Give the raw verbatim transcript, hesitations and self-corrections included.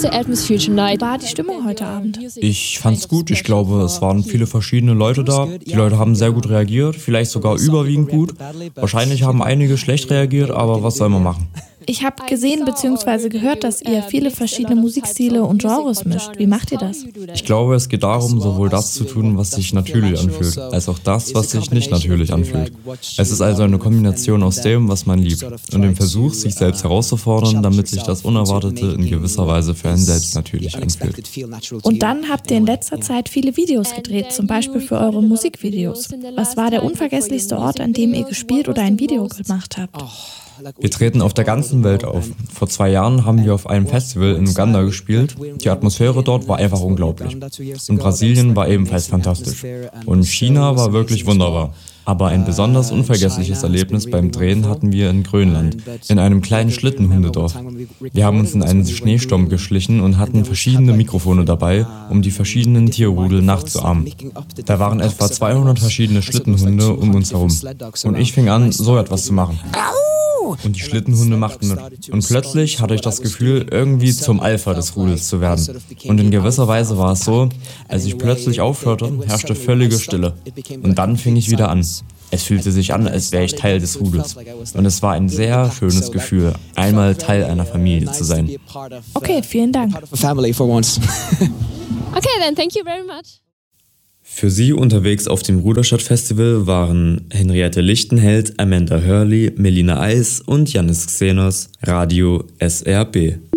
war die Stimmung heute Abend? Ich fand's gut. Ich glaube, es waren viele verschiedene Leute da. Die Leute haben sehr gut reagiert, vielleicht sogar überwiegend gut. Wahrscheinlich haben einige schlecht reagiert, aber was soll man machen? Ich habe gesehen bzw. gehört, dass ihr viele verschiedene Musikstile und Genres mischt. Wie macht ihr das? Ich glaube, es geht darum, sowohl das zu tun, was sich natürlich anfühlt, als auch das, was sich nicht natürlich anfühlt. Es ist also eine Kombination aus dem, was man liebt, und dem Versuch, sich selbst herauszufordern, damit sich das Unerwartete in gewisser Weise für einen selbst natürlich anfühlt. Und dann habt ihr in letzter Zeit viele Videos gedreht, zum Beispiel für eure Musikvideos. Was war der unvergesslichste Ort, an dem ihr gespielt oder ein Video gemacht habt? Wir treten auf der ganzen Welt auf. Vor zwei Jahren haben wir auf einem Festival in Uganda gespielt. Die Atmosphäre dort war einfach unglaublich. Und Brasilien war ebenfalls fantastisch. Und China war wirklich wunderbar. Aber ein besonders unvergessliches Erlebnis beim Drehen hatten wir in Grönland, in einem kleinen Schlittenhundedorf. Wir haben uns in einen Schneesturm geschlichen und hatten verschiedene Mikrofone dabei, um die verschiedenen Tierrudel nachzuahmen. Da waren etwa zweihundert verschiedene Schlittenhunde um uns herum. Und ich fing an, so etwas zu machen. Und die Schlittenhunde machten mit. Und plötzlich hatte ich das Gefühl, irgendwie zum Alpha des Rudels zu werden. Und in gewisser Weise war es so, als ich plötzlich aufhörte, herrschte völlige Stille. Und dann fing ich wieder an. Es fühlte sich an, als wäre ich Teil des Rudels. Und es war ein sehr schönes Gefühl, einmal Teil einer Familie zu sein. Okay, vielen Dank. Okay, then thank you very much. Für Sie unterwegs auf dem Ruderstadt-Festival waren Henriette Lichtenheld, Amanda Hurley, Melina Eis und Jannis Xenos, Radio S R B.